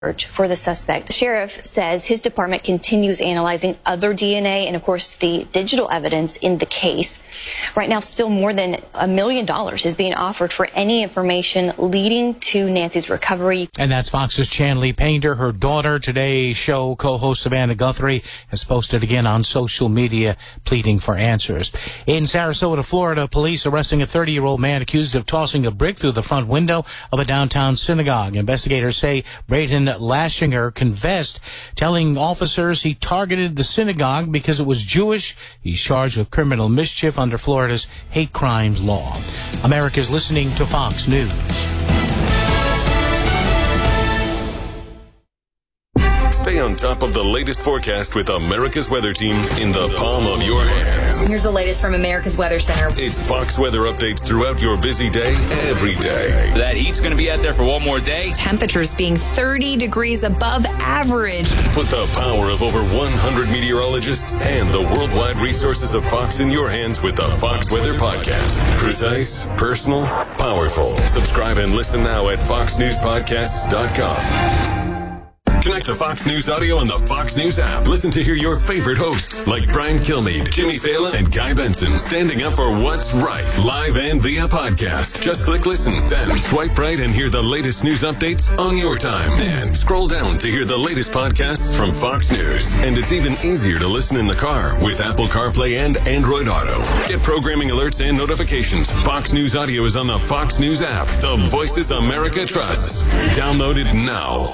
for the suspect. The sheriff says his department continues analyzing other DNA and, of course, the digital evidence in the case. Right now, still more than $1 million is being offered for any information leading to Nancy's recovery. And that's Fox's Chanley Painter. Her daughter, Today's Show co-host Savannah Guthrie, has posted again on social media pleading for answers. In Sarasota, Florida, police arresting a 30-year-old man accused of tossing a brick through the front window of a downtown synagogue. Investigators say Braden Lashinger confessed, telling officers he targeted the synagogue because it was Jewish. He's charged with criminal mischief under Florida's hate crimes law. America's listening to Fox News. Stay on top of the latest forecast with America's Weather Team in the palm of your hands. Here's the latest from America's Weather Center. It's Fox weather updates throughout your busy day, every day. That heat's going to be out there for one more day. Temperatures being 30 degrees above average. Put the power of over 100 meteorologists and the worldwide resources of Fox in your hands with the Fox Weather Podcast. Precise, personal, powerful. Subscribe and listen now at foxnewspodcasts.com. Connect to Fox News Audio on the Fox News app. Listen to hear your favorite hosts like Brian Kilmeade, Jimmy Fallon, and Guy Benson standing up for what's right, live and via podcast. Just click listen, then swipe right and hear the latest news updates on your time. And scroll down to hear the latest podcasts from Fox News. And it's even easier to listen in the car with Apple CarPlay and Android Auto. Get programming alerts and notifications. Fox News Audio is on the Fox News app. The voices America trusts. Download it now.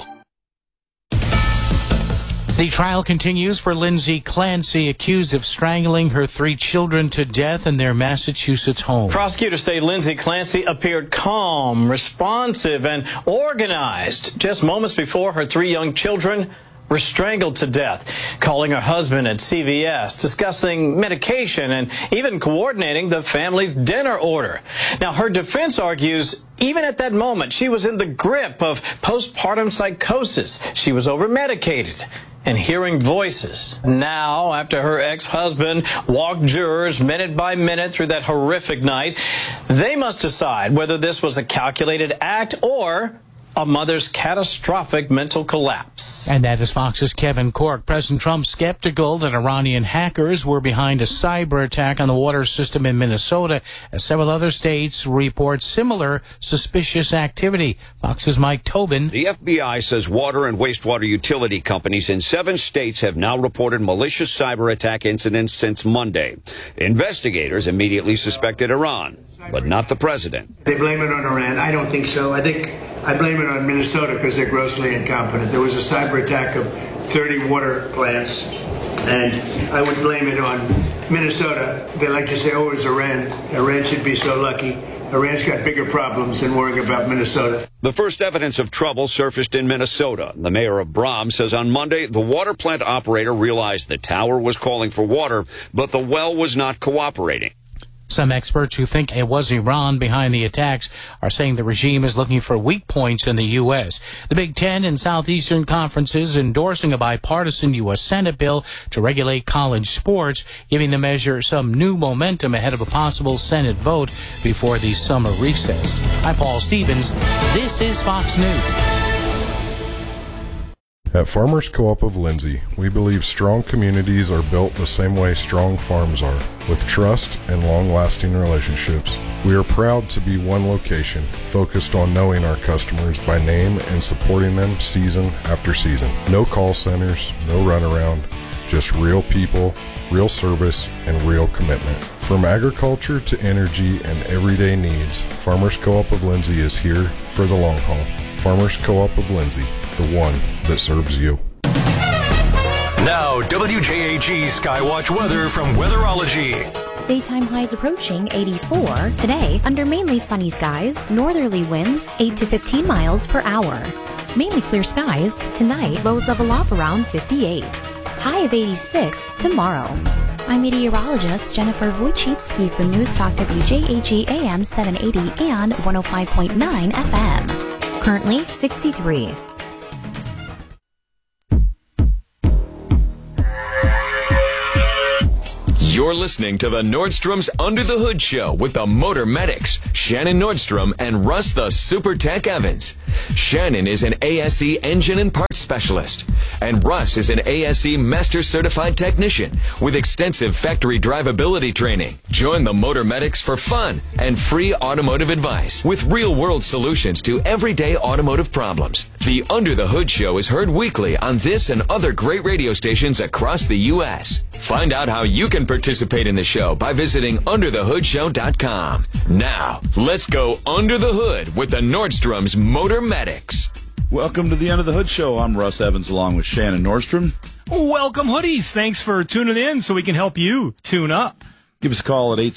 The trial continues for Lindsay Clancy, accused of strangling her 3 children to death in their Massachusetts home. Prosecutors say Lindsay Clancy appeared calm, responsive, and organized just moments before her 3 young children were strangled to death, calling her husband at CVS, discussing medication, and even coordinating the family's dinner order. Now, her defense argues even at that moment, she was in the grip of postpartum psychosis. She was over-medicated and hearing voices. Now, after her ex-husband walked jurors minute by minute through that horrific night, they must decide whether this was a calculated act or a mother's catastrophic mental collapse. And that is Fox's Kevin Corke. President Trump skeptical that Iranian hackers were behind a cyber attack on the water system in Minnesota, as several other states report similar suspicious activity. Fox's Mike Tobin. The FBI says water and wastewater utility companies in 7 states have now reported malicious cyber attack incidents since Monday. Investigators immediately suspected Iran, but not the president. They blame it on Iran. I don't think so. I blame it on Minnesota because they're grossly incompetent. There was a cyber attack of 30 water plants, and I would blame it on Minnesota. They like to say, oh, it was Iran. Iran should be so lucky. Iran's got bigger problems than worrying about Minnesota. The first evidence of trouble surfaced in Minnesota. The mayor of Brahms says on Monday the water plant operator realized the tower was calling for water, but the well was not cooperating. Some experts who think it was Iran behind the attacks are saying the regime is looking for weak points in the U.S. The Big Ten and Southeastern conferences endorsing a bipartisan U.S. Senate bill to regulate college sports, giving the measure some new momentum ahead of a possible Senate vote before the summer recess. I'm Paul Stevens. This is Fox News. At Farmers Co-op of Lindsay, we believe strong communities are built the same way strong farms are, with trust and long-lasting relationships. We are proud to be one location, focused on knowing our customers by name and supporting them season after season. No call centers, no runaround, just real people, real service, and real commitment. From agriculture to energy and everyday needs, Farmers Co-op of Lindsay is here for the long haul. Farmers Co-op of Lindsay, the one that serves you. Now, WJAG Skywatch weather from Weatherology. Daytime highs approaching 84. Today, under mainly sunny skies, northerly winds 8 to 15 miles per hour. Mainly clear skies. Tonight, lows level off around 58. High of 86 tomorrow. I'm meteorologist Jennifer Wojcicki for News Talk WJAG AM 780 and 105.9 FM. Currently 63. You're listening to the Nordstrom's Under the Hood Show with the Motor Medics, Shannon Nordstrom and Russ the Super Tech Evans. Shannon is an ASE engine and parts specialist. And Russ is an ASE Master Certified Technician with extensive factory drivability training. Join the Motor Medics for fun and free automotive advice with real-world solutions to everyday automotive problems. The Under the Hood Show is heard weekly on this and other great radio stations across the U.S. Find out how you can participate in the show by visiting underthehoodshow.com. Now, let's go under the hood with the Nordstrom's Motor Medics. Welcome to the Under the Hood Show. I'm Russ Evans along with Shannon Nordstrom. Welcome, hoodies. Thanks for tuning in so we can help you tune up. Give us a call at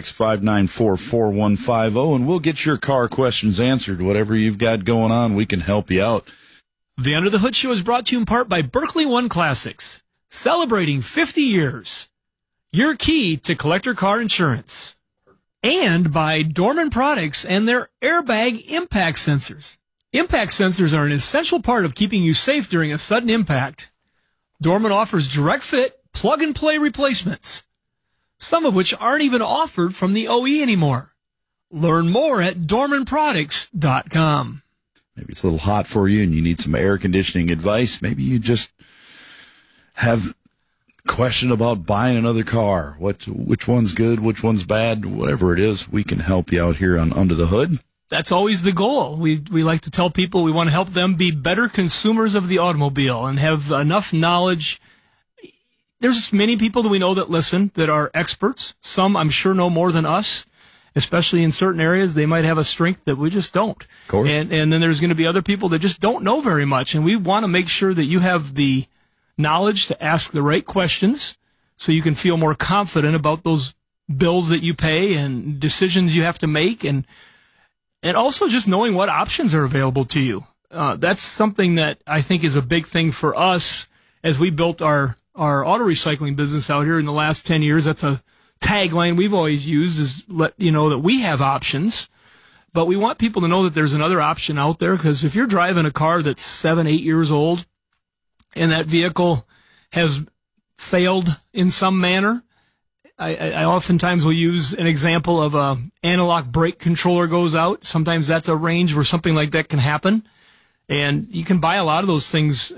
866-594-4150, and we'll get your car questions answered. Whatever you've got going on, we can help you out. The Under the Hood Show is brought to you in part by Berkeley One Classics, celebrating 50 years. Your key to collector car insurance. And by Dorman Products and their airbag impact sensors. Impact sensors are an essential part of keeping you safe during a sudden impact. Dorman offers direct fit, plug-and-play replacements, some of which aren't even offered from the OE anymore. Learn more at DormanProducts.com. Maybe it's a little hot for you and you need some air conditioning advice. Maybe you just have a question about buying another car. Which one's good, which one's bad, whatever it is, we can help you out here on Under the Hood. That's always the goal. We like to tell people we want to help them be better consumers of the automobile and have enough knowledge. There's many people that we know that listen that are experts. Some, I'm sure, know more than us, especially in certain areas. They might have a strength that we just don't. Of course. And then there's going to be other people that just don't know very much. And we want to make sure that you have the knowledge to ask the right questions so you can feel more confident about those bills that you pay and decisions you have to make, and also just knowing what options are available to you. That's something that I think is a big thing for us as we built our auto recycling business out here in the last 10 years. That's a tagline we've always used, is let you know that we have options. But we want people to know that there's another option out there, because if you're driving a car that's 7, 8 years old and that vehicle has failed in some manner, I oftentimes will use an example of a analog brake controller goes out. Sometimes that's a range where something like that can happen. And you can buy a lot of those things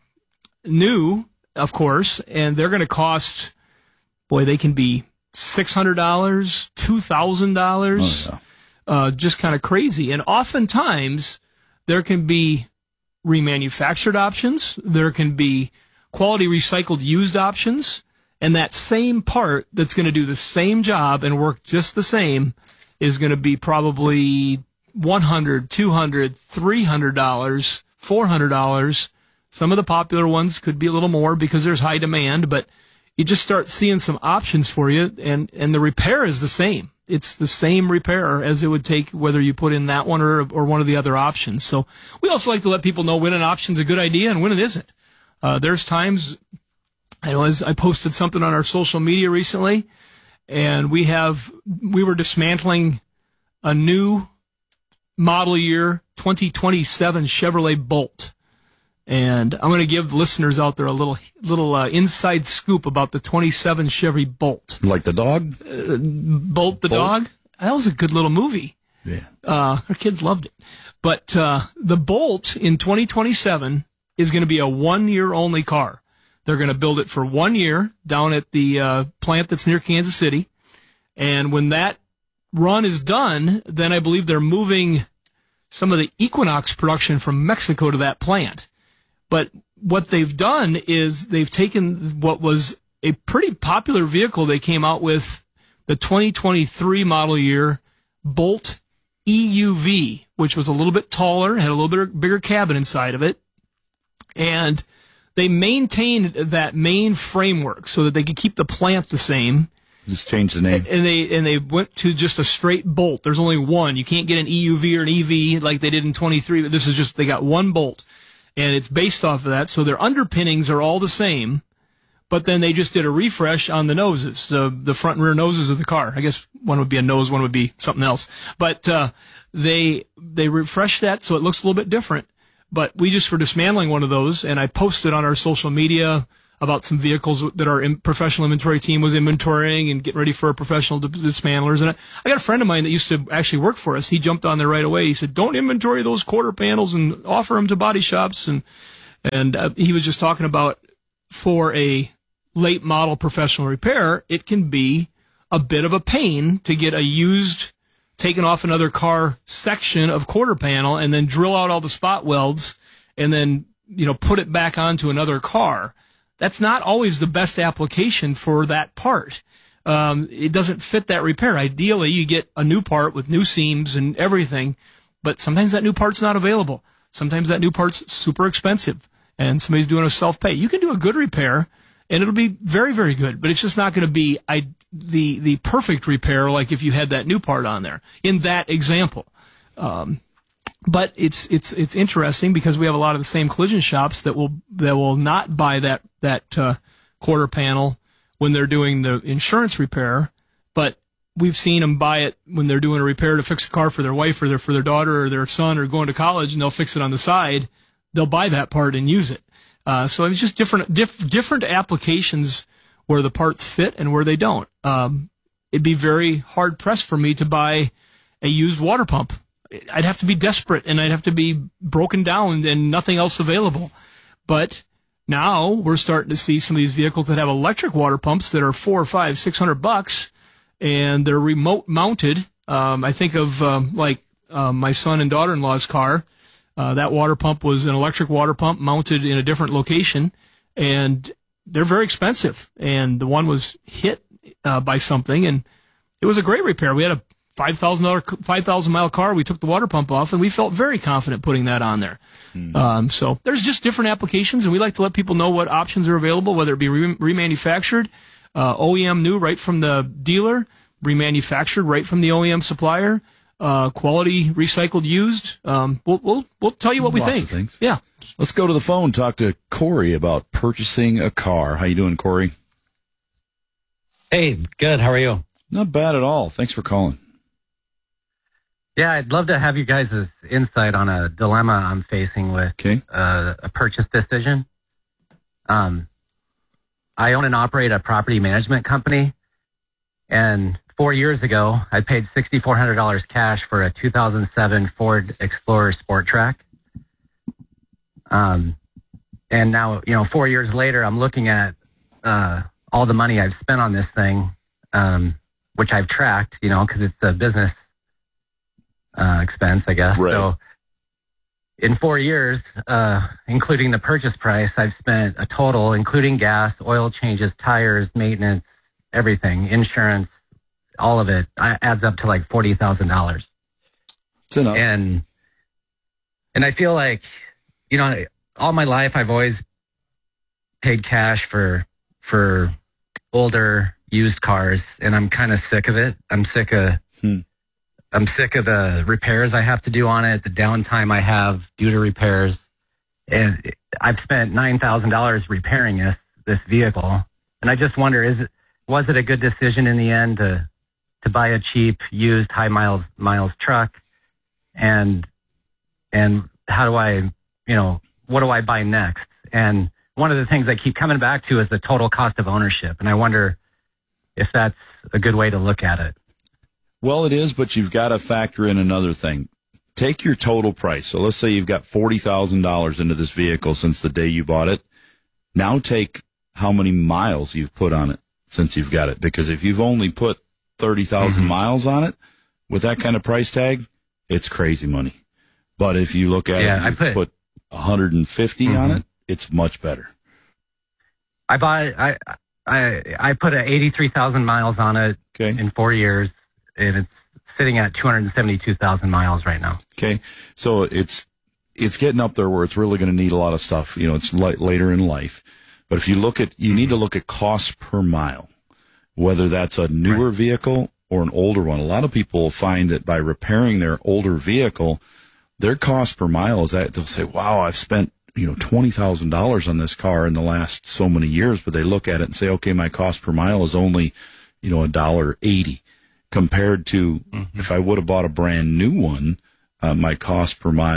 new, of course, and they're going to cost, they can be $600, $2,000, just kind of crazy. And oftentimes there can be remanufactured options. There can be quality recycled used options. And that same part that's going to do the same job and work just the same is going to be probably $100, $200, $300, $400. Some of the popular ones could be a little more because there's high demand, but you just start seeing some options for you, and the repair is the same. It's the same repair as it would take whether you put in that one or one of the other options. So we also like to let people know when an option's a good idea and when it isn't. There's times, I know, as I posted something on our social media recently, and we were dismantling a new model year 2027 Chevrolet Bolt. And I'm going to give listeners out there a little inside scoop about the 27 Chevy Bolt. Like the dog? Bolt the dog? That was a good little movie. Yeah. Our kids loved it. But the Bolt in 2027 is going to be a 1-year only car. They're going to build it for 1 year down at the plant that's near Kansas City. And when that run is done, then I believe they're moving some of the Equinox production from Mexico to that plant. But what they've done is they've taken what was a pretty popular vehicle they came out with, the 2023 model year Bolt EUV, which was a little bit taller, had a little bit bigger cabin inside of it. And they maintained that main framework so that they could keep the plant the same. Just change the name. And they went to just a straight Bolt. There's only one. You can't get an EUV or an EV like they did in 23, but this is just, they got one Bolt. And it's based off of that, so their underpinnings are all the same, but then they just did a refresh on the noses, the front and rear noses of the car. I guess one would be a nose, one would be something else. But they refreshed that so it looks a little bit different. But we just were dismantling one of those, and I posted on our social media about some vehicles that our professional inventory team was inventorying and getting ready for our professional dismantlers. And I got a friend of mine that used to actually work for us. He jumped on there right away. He said, don't inventory those quarter panels and offer them to body shops. And he was just talking about, for a late model professional repair, it can be a bit of a pain to get a used, taken off another car section of quarter panel and then drill out all the spot welds and then, put it back onto another car. That's not always the best application for that part. It doesn't fit that repair. Ideally, you get a new part with new seams and everything, but sometimes that new part's not available. Sometimes that new part's super expensive and somebody's doing a self-pay. You can do a good repair and it'll be very, very good, but it's just not going to be the perfect repair like if you had that new part on there in that example. But it's interesting because we have a lot of the same collision shops that will not buy that quarter panel when they're doing the insurance repair, but we've seen them buy it when they're doing a repair to fix a car for their wife or for their daughter or their son or going to college, and they'll fix it on the side. They'll buy that part and use it. So it's just different applications where the parts fit and where they don't. It'd be very hard pressed for me to buy a used water pump. I'd have to be desperate and I'd have to be broken down and nothing else available. But now we're starting to see some of these vehicles that have electric water pumps that are $400, $500, $600, and they're remote mounted. I think of my son and daughter-in-law's car. That water pump was an electric water pump mounted in a different location, and they're very expensive. And the one was hit by something, and it was a great repair. We had a $5,000 car. We took the water pump off, and we felt very confident putting that on there. So there's just different applications, and we like to let people know what options are available, whether it be remanufactured, OEM new right from the dealer, remanufactured right from the OEM supplier, quality recycled used. We'll tell you what we think. Of things. Yeah. Let's go to the phone, talk to Corey about purchasing a car. How you doing, Corey? Hey, good. How are you? Not bad at all. Thanks for calling. Yeah, I'd love to have you guys' insight on a dilemma I'm facing with a purchase decision. I own and operate a property management company, and 4 years ago, I paid $6,400 cash for a 2007 Ford Explorer Sport Track. And now, 4 years later, I'm looking at all the money I've spent on this thing, which I've tracked, because it's a business expense, I guess. Right. So in 4 years, including the purchase price, I've spent a total, including gas, oil changes, tires, maintenance, everything, insurance, all of it adds up to like $40,000. It's enough. And I feel like, all my life I've always paid cash for older used cars, and I'm kind of sick of it. I'm sick of the repairs I have to do on it, the downtime I have due to repairs. And I've spent $9,000 repairing this vehicle. And I just wonder, was it a good decision in the end to buy a cheap, used, high miles truck? And how do I, what do I buy next? And one of the things I keep coming back to is the total cost of ownership. And I wonder if that's a good way to look at it. Well, it is, but you've got to factor in another thing. Take your total price. So let's say you've got $40,000 into this vehicle since the day you bought it. Now take how many miles you've put on it since you've got it. Because if you've only put 30,000 miles on it with that kind of price tag, it's crazy money. But if you look at it, you've put 150 on it, it's much better. I put 83,000 miles on it in 4 years, and it's sitting at 272,000 miles right now. Okay. So it's getting up there where it's really going to need a lot of stuff. It's later in life. But if you you need to look at cost per mile, whether that's a newer vehicle or an older one. A lot of people find that by repairing their older vehicle, their cost per mile is that they'll say, wow, I've spent, $20,000 on this car in the last so many years, but they look at it and say, okay, my cost per mile is only, $1.80 compared to if I would have bought a brand new one, my cost per mile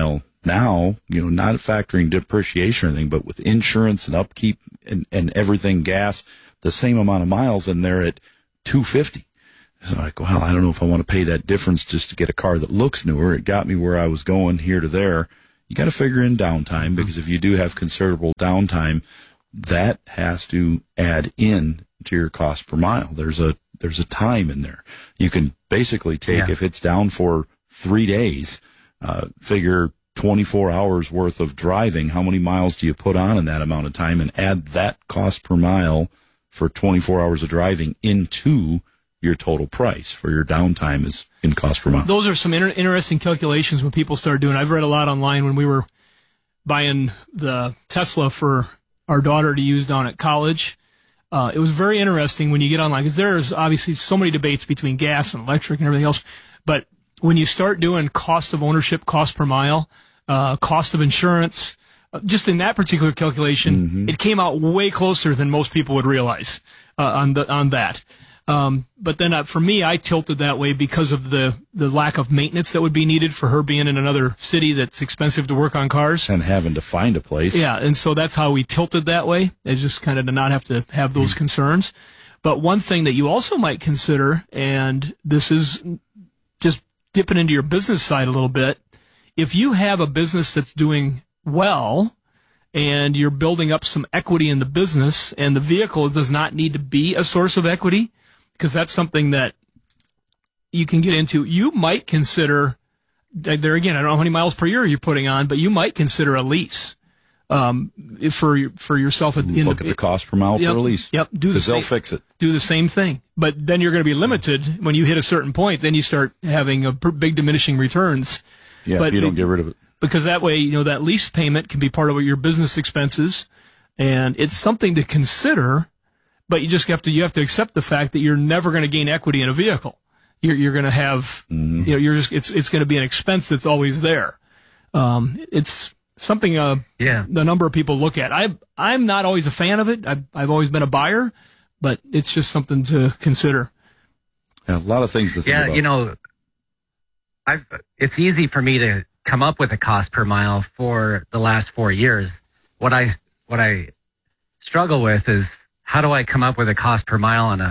now, not factoring depreciation or anything, but with insurance and upkeep and everything, gas, the same amount of miles, and they're at $250. So I go, well, I don't know if I want to pay that difference just to get a car that looks newer. It got me where I was going here to there. You got to figure in downtime, because if you do have considerable downtime, that has to add in to your cost per mile. There's a time in there. You can basically take, if it's down for 3 days, figure 24 hours worth of driving. How many miles do you put on in that amount of time, and add that cost per mile for 24 hours of driving into your total price for your downtime is in cost per mile. Those are some interesting calculations when people start doing. I've read a lot online when we were buying the Tesla for our daughter to use down at college. It was very interesting when you get online, because there's obviously so many debates between gas and electric and everything else. But when you start doing cost of ownership, cost per mile, cost of insurance, just in that particular calculation, it came out way closer than most people would realize on that. But then for me, I tilted that way because of the lack of maintenance that would be needed for her being in another city that's expensive to work on cars. And having to find a place. Yeah, and so that's how we tilted that way. It's just kind of to not have to have those concerns. But one thing that you also might consider, and this is just dipping into your business side a little bit, if you have a business that's doing well and you're building up some equity in the business, and the vehicle does not need to be a source of equity, because that's something that you can get into. You might consider, there again, I don't know how many miles per year you're putting on, but you might consider a lease for yourself. Look at the cost per mile per lease. Yep, because they'll fix it. Do the same thing. But then you're going to be limited when you hit a certain point. Then you start having a big diminishing returns. Yeah, but if you don't get rid of it. Because that way, that lease payment can be part of your business expenses, and it's something to consider. But you just have to accept the fact that you're never going to gain equity in a vehicle. You're going to have, it's going to be an expense that's always there. It's something, the number of people look at. I'm not always a fan of it. I've always been a buyer, but it's just something to consider. Yeah, a lot of things to think about. It's easy for me to come up with a cost per mile for the last 4 years. What I struggle with is, how do I come up with a cost per mile on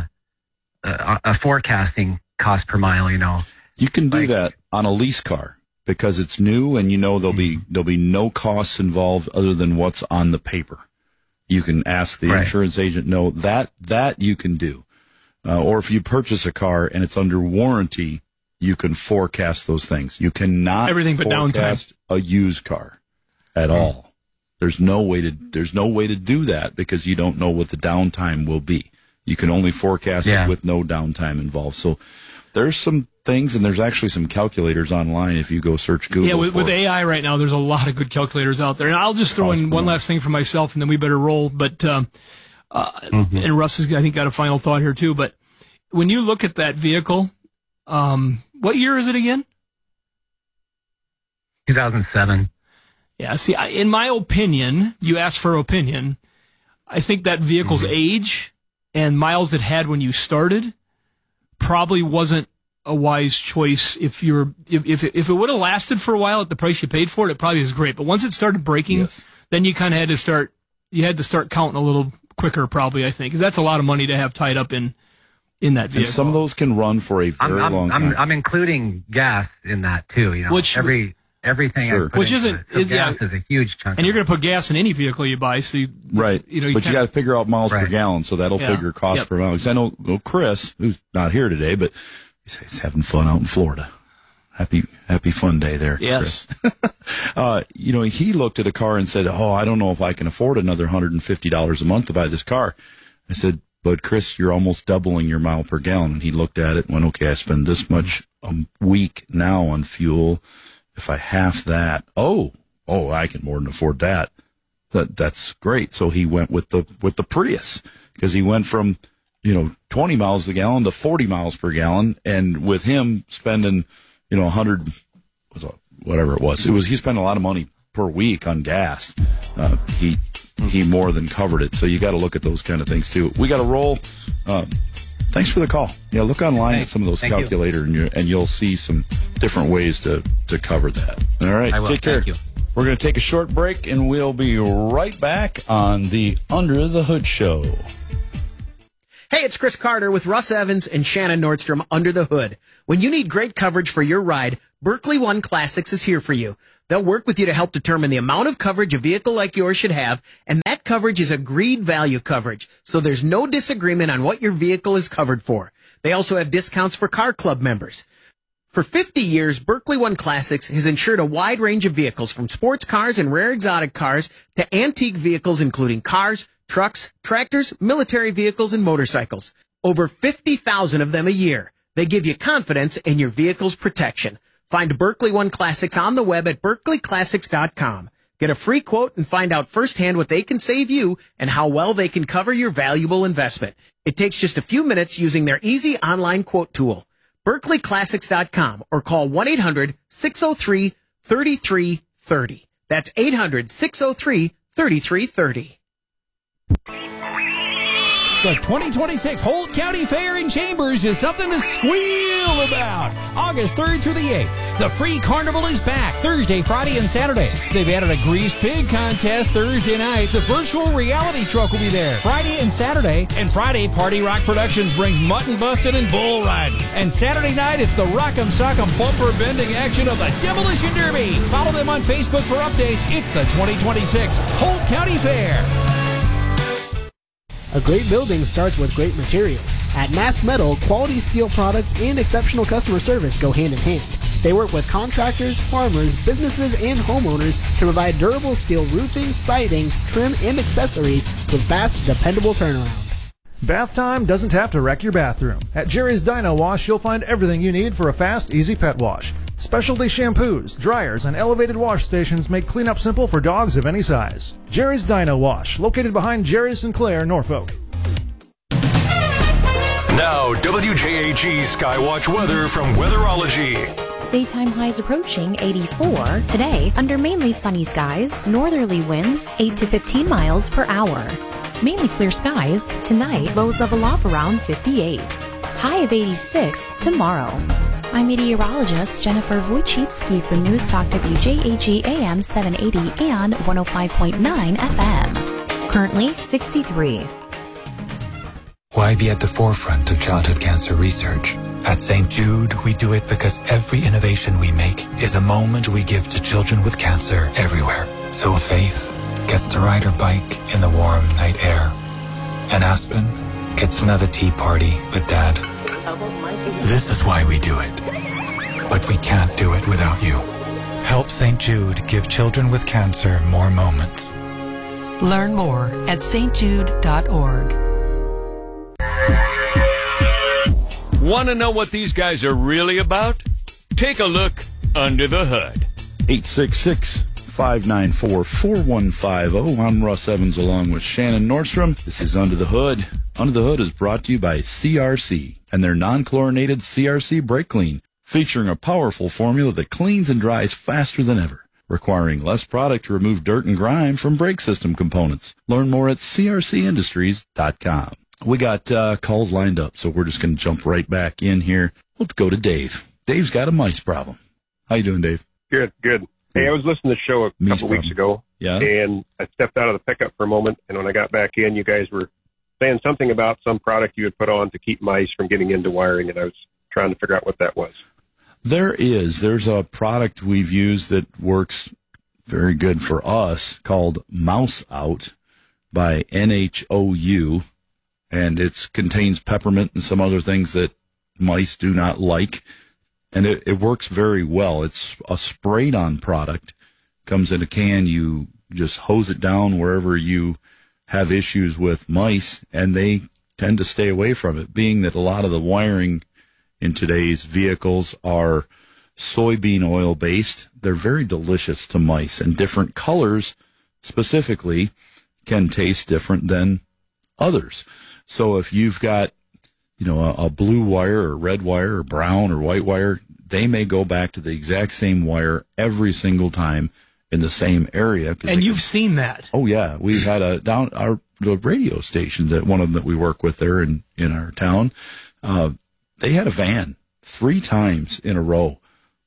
a forecasting cost per mile? You can do that on a lease car, because it's new, and there'll be no costs involved other than what's on the paper. You can ask the insurance agent. No, that you can do. Or if you purchase a car and it's under warranty, you can forecast those things. You cannot forecast a used car at all. There's no way to do that, because you don't know what the downtime will be. You can only forecast it with no downtime involved. So there's some things, and there's actually some calculators online if you go search Google. Yeah, with AI right now, there's a lot of good calculators out there. And I'll just throw in one last thing for myself, and then we better roll. But and Russ has, I think, got a final thought here too. But when you look at that vehicle, what year is it again? 2007. Yeah, see, in my opinion, you asked for opinion, I think that vehicle's age and miles it had when you started probably wasn't a wise choice. If it would have lasted for a while at the price you paid for it, it probably is great. But once it started breaking, then you kind of had to start counting a little quicker, probably, I think, because that's a lot of money to have tied up in that vehicle. And some of those can run for a very long time. I'm including gas in that too. Everything, which gas is a huge chunk. And you're going to put gas in any vehicle you buy, so but you got to figure out miles per gallon, so that'll figure cost per mile. Because I know Chris, who's not here today, but he's having fun out in Florida. Happy fun day there. Yes. He looked at a car and said, "Oh, I don't know if I can afford another $150 a month to buy this car." I said, "But Chris, you're almost doubling your mile per gallon." And he looked at it and went, "Okay, I spend this much a week now on fuel. If I half that, I can more than afford that. That's great." So he went with the Prius, because he went from 20 miles a gallon to 40 miles per gallon, and with him spending 100, whatever it was, he spent a lot of money per week on gas. He more than covered it. So you got to look at those kind of things too. We got to roll. Thanks for the call. Yeah, look online at some of those calculators, and you'll see some different ways to cover that. All right, I will. Take care. Thank you. We're going to take a short break, and we'll be right back on the Under the Hood Show. Hey, it's Chris Carter with Russ Evans and Shannon Nordstrom Under the Hood. When you need great coverage for your ride, Berkley One Classics is here for you. They'll work with you to help determine the amount of coverage a vehicle like yours should have, and that coverage is agreed value coverage, so there's no disagreement on what your vehicle is covered for. They also have discounts for Car Club members. For 50 years, Berkley One Classics has insured a wide range of vehicles, from sports cars and rare exotic cars to antique vehicles, including cars, trucks, tractors, military vehicles, and motorcycles. Over 50,000 of them a year. They give you confidence in your vehicle's protection. Find Berkley One Classics on the web at berkleyclassics.com. Get a free quote and find out firsthand what they can save you and how well they can cover your valuable investment. It takes just a few minutes using their easy online quote tool. berkleyclassics.com or call 1-800-603-3330. That's 800-603-3330. The 2026 Holt County Fair in Chambers is something to squeal about. August 3rd through the 8th. The free carnival is back Thursday, Friday, and Saturday. They've added a greased pig contest Thursday night. The virtual reality truck will be there Friday and Saturday. And Friday, Party Rock Productions brings mutton busting and bull riding. And Saturday night, it's the Rock'em Sock'em bumper bending action of the Demolition Derby. Follow them on Facebook for updates. It's the 2026 Holt County Fair. A great building starts with great materials. At Mass Metal, quality steel products and exceptional customer service go hand in hand. They work with contractors, farmers, businesses, and homeowners to provide durable steel roofing, siding, trim, and accessories with fast, dependable turnaround. Bath time doesn't have to wreck your bathroom. At Jerry's Dino Wash, you'll find everything you need for a fast, easy pet wash. Specialty shampoos, dryers, and elevated wash stations make cleanup simple for dogs of any size. Jerry's Dino Wash, located behind Jerry's Sinclair, Norfolk. Now, WJAG Skywatch weather from Weatherology. Daytime highs approaching 84. Today, under mainly sunny skies, northerly winds 8 to 15 miles per hour. Mainly clear skies. Tonight, lows level off around 58. High of 86 tomorrow. I'm meteorologist Jennifer Wojcicki for News Talk WJAG AM 780 and 105.9 FM. Currently 63. Why be at the forefront of childhood cancer research? At St. Jude, we do it because every innovation we make is a moment we give to children with cancer everywhere. So Faith gets to ride her bike in the warm night air. And Aspen gets another tea party with Dad. This is why we do it. But we can't do it without you. Help St. Jude give children with cancer more moments. Learn more at stjude.org. Want to know what these guys are really about? Take a look under the hood. 866-594-4150. I'm Russ Evans along with Shannon Nordstrom. This is Under the Hood. Under the Hood is brought to you by CRC and their non-chlorinated CRC Brake Clean, featuring a powerful formula that cleans and dries faster than ever, requiring less product to remove dirt and grime from brake system components. Learn more at crcindustries.com. We got calls lined up, so we're just going to jump right back in here. Let's go to Dave. Dave's got a mice problem. How you doing, Dave? Good. Hey, I was listening to the show a couple weeks ago, and I stepped out of the pickup for a moment, and when I got back in, you guys were saying something about some product you had put on to keep mice from getting into wiring, and I was trying to figure out what that was. There's a product we've used that works very good for us called Mouse Out by NHOU. And it contains peppermint and some other things that mice do not like. And it works very well. It's a sprayed-on product. Comes in a can. You just hose it down wherever you have issues with mice, and they tend to stay away from it, being that a lot of the wiring in today's vehicles are soybean oil-based. They're very delicious to mice, and different colors specifically can taste different than others. So if you've got, a blue wire or red wire or brown or white wire, they may go back to the exact same wire every single time in the same area. And you've seen that. Oh, yeah. We've had the radio station, that one of them that we work with there in our town. They had a van 3 times in a row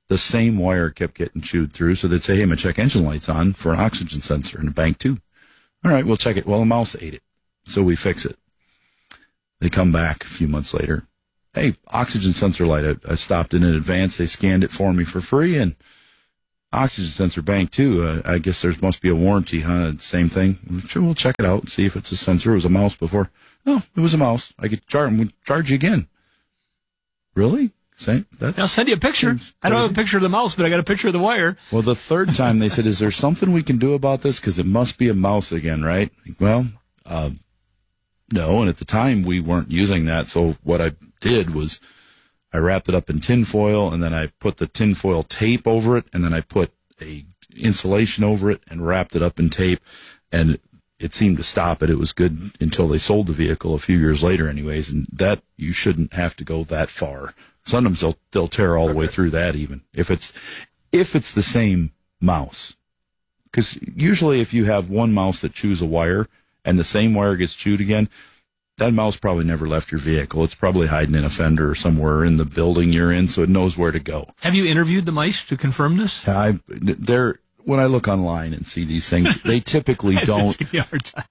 the same wire kept getting chewed through. So they'd say, hey, my check engine light's on for an oxygen sensor in the bank too. All right, we'll check it. Well, a mouse ate it. So we fix it. They come back a few months later. Hey, oxygen sensor light. I stopped in advance. They scanned it for me for free, and oxygen sensor bank too. I guess there must be a warranty, huh? Same thing. Sure, we'll check it out and see if it's a sensor. It was a mouse before. Oh, it was a mouse. I could charge you again. Really? Same? I'll send you a picture. I don't have a picture of the mouse, but I got a picture of the wire. Well, the third time they said, is there something we can do about this? Because it must be a mouse again, right? Well, no. And at the time, we weren't using that. So what I did was I wrapped it up in tinfoil, and then I put the tinfoil tape over it, and then I put a insulation over it and wrapped it up in tape. And it seemed to stop it. It was good until they sold the vehicle a few years later anyways. And that, you shouldn't have to go that far. Sometimes they'll tear all the way through that even if it's the same mouse. Because usually if you have one mouse that chews a wire and the same wire gets chewed again, that mouse probably never left your vehicle. It's probably hiding in a fender or somewhere in the building you're in, so it knows where to go. Have you interviewed the mice to confirm this? When I look online and see these things, they typically don't. Give you a hard time.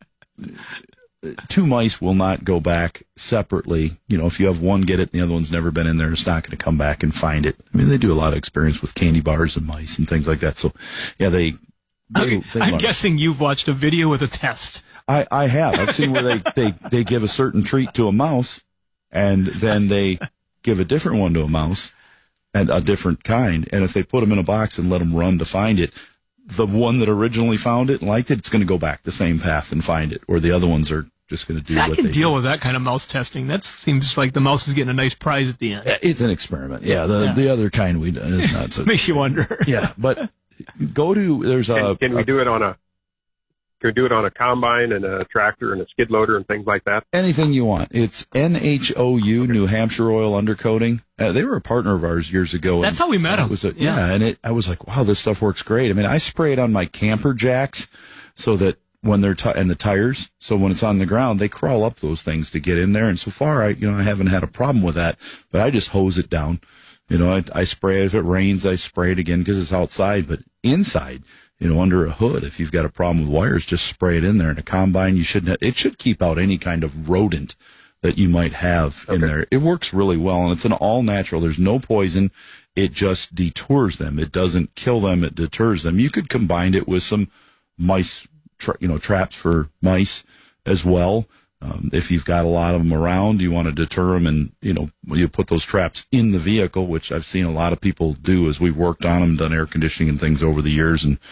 Two mice will not go back separately. You know, if you have one get it and the other one's never been in there, it's not going to come back and find it. I mean, they do a lot of experience with candy bars and mice and things like that. So, yeah, they I'm guessing you've watched a video with a test. I have. I've seen where they give a certain treat to a mouse, and then they give a different one to a mouse, and a different kind. And if they put them in a box and let them run to find it, the one that originally found it and liked it, it's going to go back the same path and find it, or the other ones are just going to do what they do. I can deal with that kind of mouse testing. That seems like the mouse is getting a nice prize at the end. It's an experiment. Yeah, the other kind is not so. Makes you wonder. Yeah, but go to Can we do it on a? Can we do it on a combine and a tractor and a skid loader and things like that? Anything you want. It's NHOU, New Hampshire Oil Undercoating. They were a partner of ours years ago. That's how we met them. I was like, wow, this stuff works great. I mean, I spray it on my camper jacks so that when they're and the tires, so when it's on the ground, they crawl up those things to get in there. And so far, I haven't had a problem with that. But I just hose it down. You know, I spray it. If it rains, I spray it again because it's outside. But inside, under a hood, if you've got a problem with wires, just spray it in there. In a combine, it should keep out any kind of rodent that you might have in there. It works really well, and it's an all natural. There's no poison. It just detours them. It doesn't kill them. It deters them. You could combine it with some mice, traps for mice as well. If you've got a lot of them around, you want to deter them, and you put those traps in the vehicle, which I've seen a lot of people do as we've worked on them, done air conditioning and things over the years, and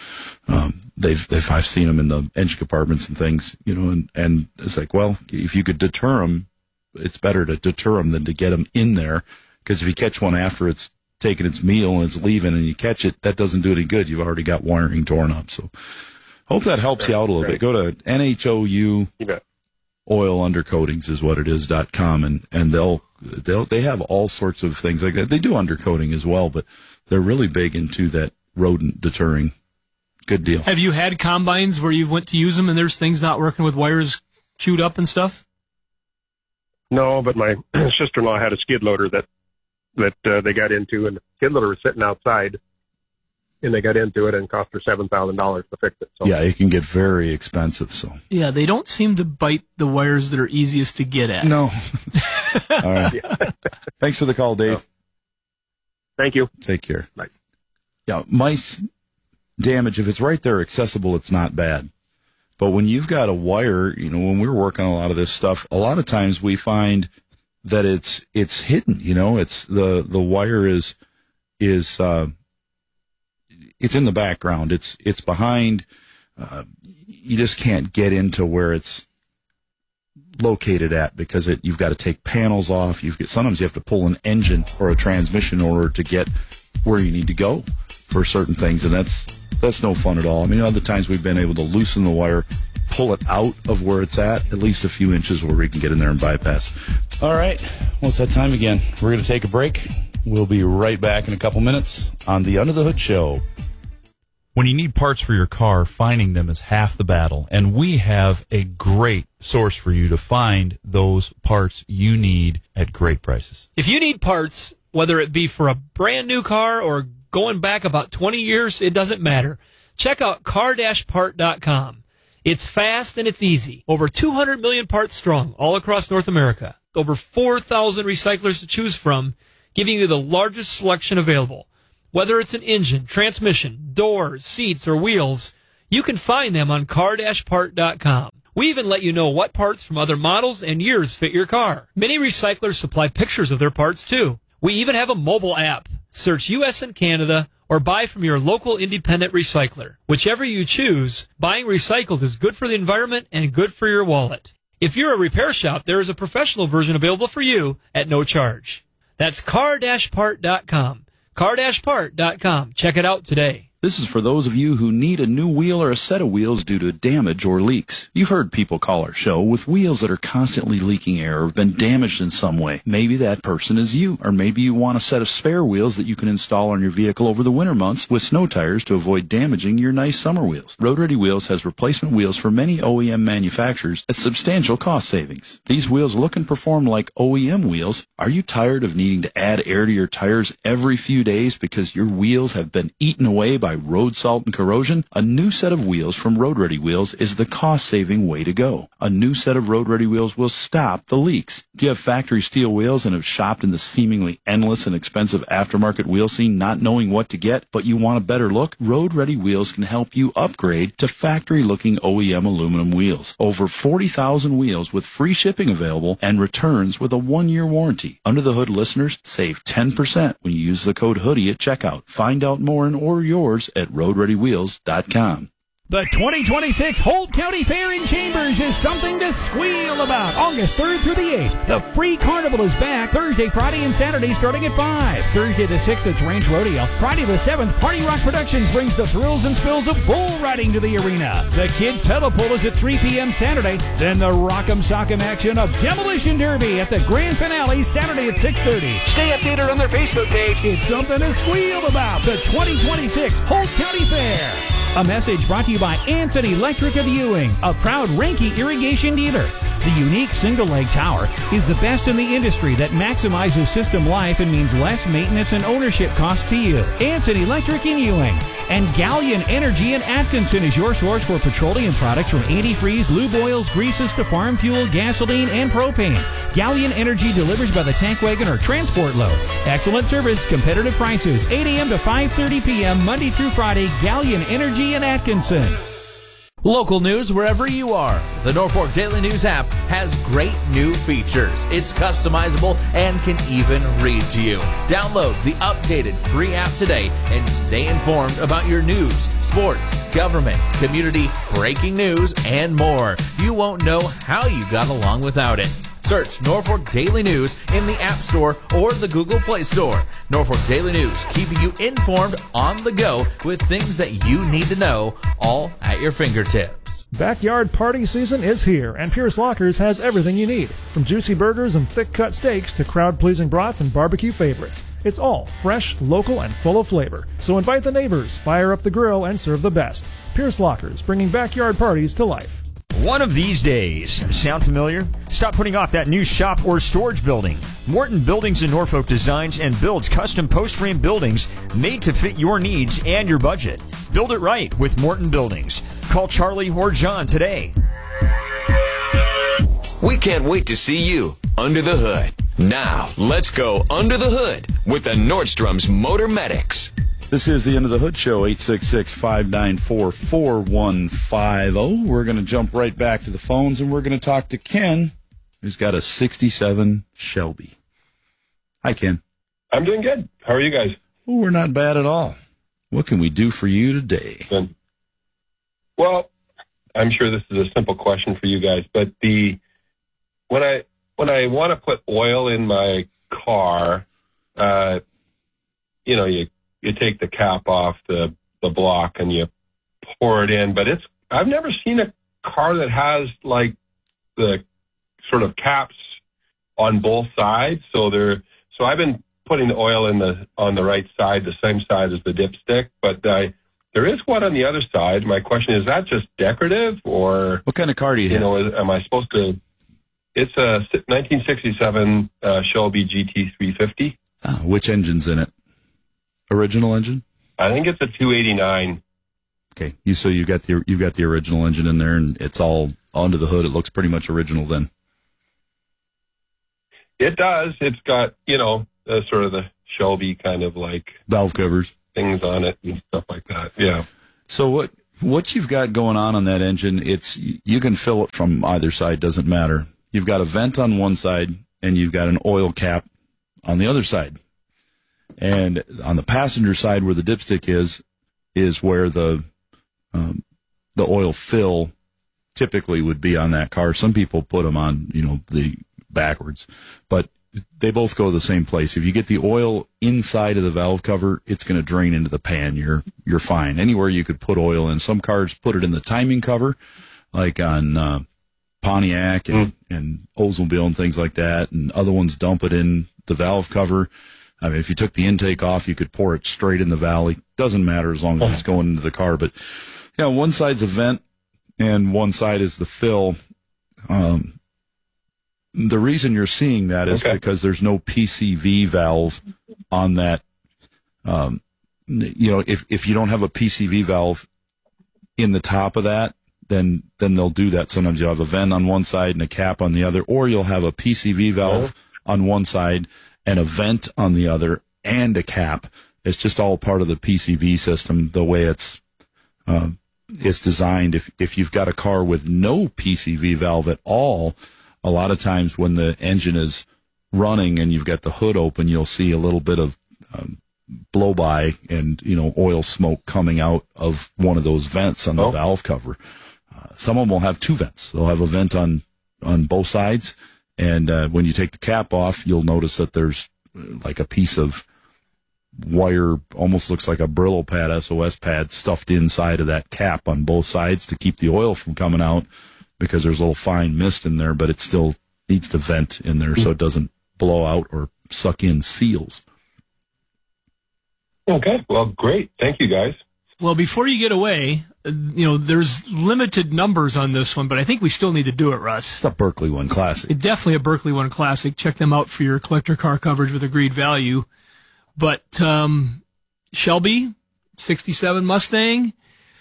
I've seen them in the engine compartments and things, and it's like, well, if you could deter them, it's better to deter them than to get them in there, because if you catch one after it's taking its meal and it's leaving and you catch it, that doesn't do any good. You've already got wiring torn up. So hope that helps you out a little bit. Go to NHOU. You bet. Oil Undercoatings is what it is.com, and they have all sorts of things like that. They do undercoating as well, but they're really big into that rodent deterring. Good deal. Have you had combines where you went to use them and there's things not working with wires chewed up and stuff? No, but my sister-in-law had a skid loader that they got into, and the skid loader was sitting outside, and they got into it and cost her $7,000 to fix it. So. Yeah, it can get very expensive. So yeah, they don't seem to bite the wires that are easiest to get at. No. All right. Yeah. Thanks for the call, Dave. Thank you. Take care. Bye. Yeah, mice damage, if it's right there accessible, it's not bad. But when you've got a wire, when we're working on a lot of this stuff, a lot of times we find that it's hidden. It's the wire is it's in the background. It's behind. You just can't get into where it's located at because you've got to take panels off. Sometimes you have to pull an engine or a transmission in order to get where you need to go for certain things, and that's no fun at all. I mean, other times we've been able to loosen the wire, pull it out of where it's at least a few inches where we can get in there and bypass. All right, well, it's that time again. We're going to take a break. We'll be right back in a couple minutes on the Under the Hood Show. When you need parts for your car, finding them is half the battle, and we have a great source for you to find those parts you need at great prices. If you need parts Whether it be for a brand new car or going back about 20 years, it doesn't matter. Check out car-part.com. It's fast and it's easy. Over 200 million parts strong all across North America. Over 4,000 recyclers to choose from, giving you the largest selection available. Whether it's an engine, transmission, doors, seats, or wheels, you can find them on car-part.com. We even let you know what parts from other models and years fit your car. Many recyclers supply pictures of their parts too. We even have a mobile app. Search U.S. and Canada or buy from your local independent recycler. Whichever you choose, buying recycled is good for the environment and good for your wallet. If you're a repair shop, there is a professional version available for you at no charge. That's car-part.com. Car-part.com. Check it out today. This is for those of you who need a new wheel or a set of wheels due to damage or leaks. You've heard people call our show with wheels that are constantly leaking air or have been damaged in some way. Maybe that person is you, or maybe you want a set of spare wheels that you can install on your vehicle over the winter months with snow tires to avoid damaging your nice summer wheels. Road Ready Wheels has replacement wheels for many OEM manufacturers at substantial cost savings. These wheels look and perform like OEM wheels. Are you tired of needing to add air to your tires every few days because your wheels have been eaten away by road salt and corrosion? A new set of wheels from Road Ready Wheels is the cost-saving way to go. A new set of Road Ready Wheels will stop the leaks. Do you have factory steel wheels and have shopped in the seemingly endless and expensive aftermarket wheel scene not knowing what to get, but you want a better look? Road Ready Wheels can help you upgrade to factory-looking OEM aluminum wheels. Over 40,000 wheels with free shipping available and returns with a 1-year warranty. Under the Hood listeners save 10% when you use the code HOODIE at checkout. Find out more and order yours at roadreadywheels.com. The 2026 Holt County Fair in Chambers is something to squeal about. August 3rd through the 8th. The free carnival is back Thursday, Friday, and Saturday starting at 5. Thursday the 6th, it's Ranch Rodeo. Friday the 7th, Party Rock Productions brings the thrills and spills of bull riding to the arena. The Kids Pedal Pull is at 3 p.m. Saturday. Then the Rock'em Sock'em action of Demolition Derby at the grand finale Saturday at 6:30. Stay updated on their Facebook page. It's something to squeal about. The 2026 Holt County Fair. A message brought to you by Anson Electric of Ewing, a proud Ranke irrigation dealer. The unique single-leg tower is the best in the industry that maximizes system life and means less maintenance and ownership costs to you. Anson Electric in Ewing. And Galleon Energy in Atkinson is your source for petroleum products from antifreeze, lube oils, greases to farm fuel, gasoline, and propane. Galleon Energy delivers by the tank wagon or transport load. Excellent service, competitive prices, 8 a.m. to 5:30 p.m. Monday through Friday. Galleon Energy in Atkinson. Local news wherever you are. The Norfolk Daily News app has great new features. It's customizable and can even read to you. Download the updated free app today and stay informed about your news, sports, government, community, breaking news, and more. You won't know how you got along without it. Search Norfolk Daily News in the App Store or the Google Play Store. Norfolk Daily News, keeping you informed on the go with things that you need to know, all at your fingertips. Backyard party season is here, and Pierce Lockers has everything you need, from juicy burgers and thick-cut steaks to crowd-pleasing brats and barbecue favorites. It's all fresh, local, and full of flavor. So invite the neighbors, fire up the grill, and serve the best. Pierce Lockers, bringing backyard parties to life. One of these days. Sound familiar? Stop putting off that new shop or storage building. Morton Buildings in Norfolk designs and builds custom post-frame buildings made to fit your needs and your budget. Build it right with Morton Buildings. Call Charlie or John today. We can't wait to see you under the hood. Now, let's go under the hood with the Nordstrom's Motor Medics. This is the End of the Hood Show, 866-594-4150. We're going to jump right back to the phones, and we're going to talk to Ken, who's got a 67 Shelby. Hi, Ken. I'm doing good. How are you guys? Oh, we're not bad at all. What can we do for you today? Good. Well, I'm sure this is a simple question for you guys, but when I want to put oil in my car, you take the cap off the block and you pour it in, but I've never seen a car that has like the sort of caps on both sides. So I've been putting the oil on the right side, the same side as the dipstick, but there is one on the other side. My question is that just decorative, or what kind of car do you have? Am I supposed to? It's a 1967 Shelby GT350. Which engine's in it? Original engine? I think it's a 289. Okay, you've got the original engine in there, and it's all under the hood. It looks pretty much original then. It does. It's got, sort of the Shelby kind of like valve covers things on it and stuff like that. Yeah. So what you've got going on that engine, you can fill it from either side, doesn't matter. You've got a vent on one side and you've got an oil cap on the other side. And on the passenger side where the dipstick is where the oil fill typically would be on that car. Some people put them on, the backwards, but they both go to the same place. If you get the oil inside of the valve cover, it's going to drain into the pan. You're fine. Anywhere you could put oil in. Some cars put it in the timing cover, like on Pontiac and Oldsmobile and things like that, and other ones dump it in the valve cover. I mean, if you took the intake off, you could pour it straight in the valley. Doesn't matter as long as it's going into the car. But one side's a vent and one side is the fill. The reason you're seeing that is because there's no PCV valve on that. If you don't have a PCV valve in the top of that, then they'll do that. Sometimes you'll have a vent on one side and a cap on the other, or you'll have a PCV valve on one side and a vent on the other and a cap. It's just all part of the PCV system, the way it's designed. If you've got a car with no PCV valve at all, a lot of times when the engine is running and you've got the hood open, you'll see a little bit of blow by and, oil smoke coming out of one of those vents on the valve cover. Some of them will have two vents. They'll have a vent on both sides. And when you take the cap off, you'll notice that there's like a piece of wire, almost looks like a Brillo pad, SOS pad, stuffed inside of that cap on both sides to keep the oil from coming out, because there's a little fine mist in there, but it still needs to vent in there so it doesn't blow out or suck in seals. Okay, well, great. Thank you, guys. Well, before you get away, there's limited numbers on this one, but I think we still need to do it, Russ. It's a Berkeley One Classic. It's definitely a Berkeley One Classic. Check them out for your collector car coverage with agreed value. But Shelby, 67 Mustang,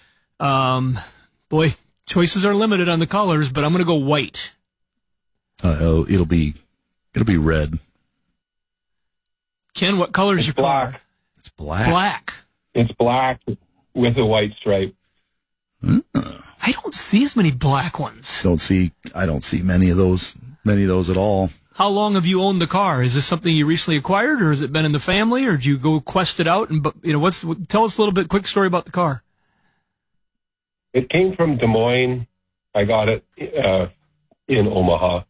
boy, choices are limited on the colors, but I'm going to go white. It'll be red. Ken, what color is your black car? It's black. Black. It's black with a white stripe. I don't see as many black ones. I don't see many of those at all. How long have you owned the car? Is this something you recently acquired, or has it been in the family, or did you go quest it out? And tell us a little bit, quick story about the car. It came from Des Moines. I got it in Omaha.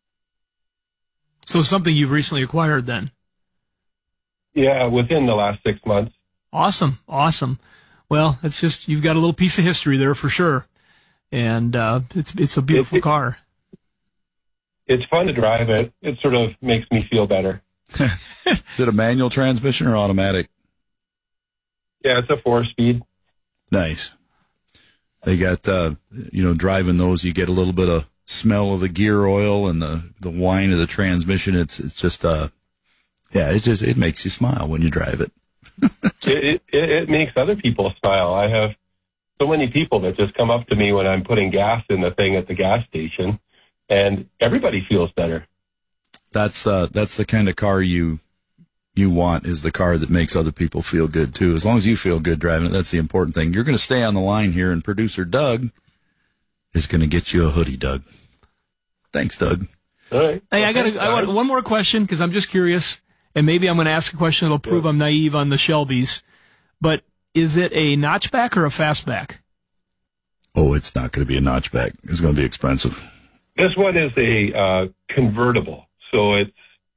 So something you've recently acquired then? Yeah, within the last 6 months. Awesome. Well, it's just, you've got a little piece of history there for sure. And it's a beautiful car. It's fun to drive it. It sort of makes me feel better. Is it a manual transmission or automatic? Yeah, it's a 4-speed. Nice. They got, driving those, you get a little bit of smell of the gear oil and the whine of the transmission. It's just, it makes you smile when you drive it. It makes other people smile. I have so many people that just come up to me when I'm putting gas in the thing at the gas station, and everybody feels better. That's the kind of car you want, is the car that makes other people feel good too. As long as you feel good driving it, that's the important thing. You're going to stay on the line here, and producer Doug is going to get you a hoodie, Doug. Thanks, Doug. All right. Hey, I want one more question, because I'm just curious, and maybe I'm going to ask a question that'll prove I'm naive on the Shelbys. But is it a notchback or a fastback? Oh, it's not going to be a notchback. It's going to be expensive. This one is a convertible, so it's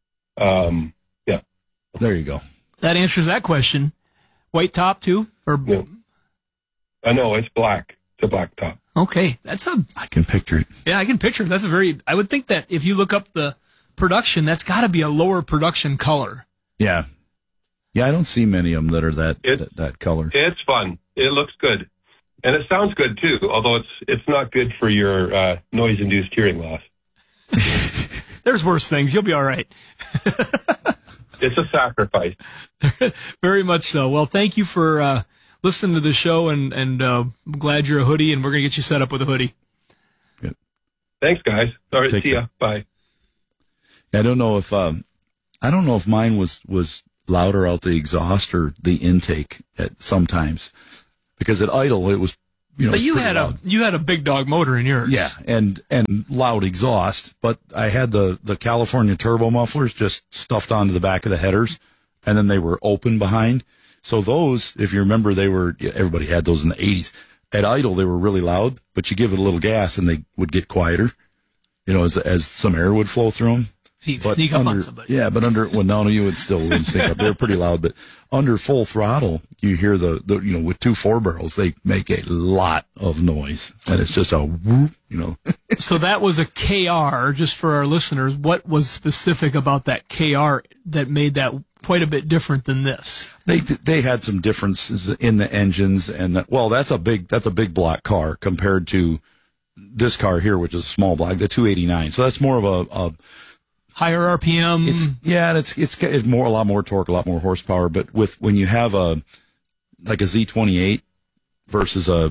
There you go. That answers that question. White top too, or no, it's black. It's a black top. Okay, I can picture it. Yeah, I can picture it. I would think that if you look up the production, that's got to be a lower production color. Yeah. Yeah, I don't see many of them that are that color. It's fun. It looks good. And it sounds good too, although it's not good for your noise-induced hearing loss. There's worse things. You'll be all right. It's a sacrifice. Very much so. Well, thank you for listening to the show, and I'm glad you're a hoodie, and we're going to get you set up with a hoodie. Good. Thanks, guys. All right, see ya. Bye. I don't know if mine was louder out the exhaust or the intake at sometimes, because at idle it was, but you had a big dog motor in yours. Yeah, and loud exhaust, but I had the California turbo mufflers just stuffed onto the back of the headers, and then they were open behind. So those, if you remember, everybody had those in the 80s. At idle, they were really loud, but you give it a little gas and they would get quieter, as some air would flow through them. He'd sneak up on somebody. Yeah, but you would still wouldn't sneak up. They're pretty loud, but under full throttle, you hear the with 2 4-barrels, they make a lot of noise, and it's just a whoop, So that was a KR, just for our listeners. What was specific about that KR that made that quite a bit different than this? They had some differences in the engines, and that's a big block car compared to this car here, which is a small block, the 289. So that's more of a higher RPM. It's a lot more torque, a lot more horsepower. But when you have a Z28 versus a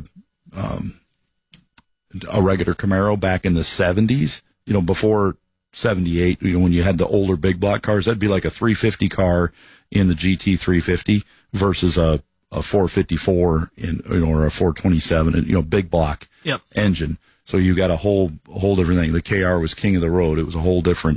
regular Camaro back in the 70s, before 78, when you had the older big block cars, that'd be like a 350 car in the GT 350 versus a 454 or a 427, big block engine. So you got a whole different thing. The KR was king of the road. It was a whole different